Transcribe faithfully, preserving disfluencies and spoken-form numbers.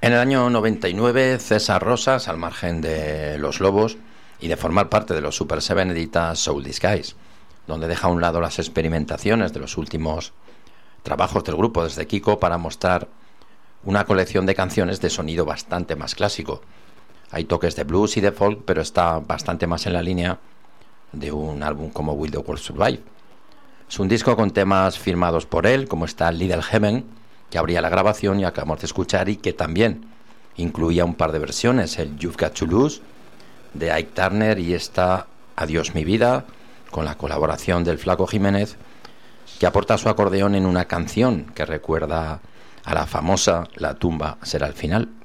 En el año noventa y nueve, César Rosas, al margen de Los Lobos y de formar parte de los Super Seven, edita Soul Disguise, donde deja a un lado las experimentaciones de los últimos trabajos del grupo desde Kiko para mostrar una colección de canciones de sonido bastante más clásico. Hay toques de blues y de folk, pero está bastante más en la línea de un álbum como Will the World Survive. Es un disco con temas firmados por él, como está Little Heaven, que abría la grabación y acabamos de escuchar, y que también incluía un par de versiones, el You've Got to Lose de Ike Turner y esta Adiós mi vida, con la colaboración del Flaco Jiménez, que aporta su acordeón en una canción que recuerda a la famosa La tumba será el final.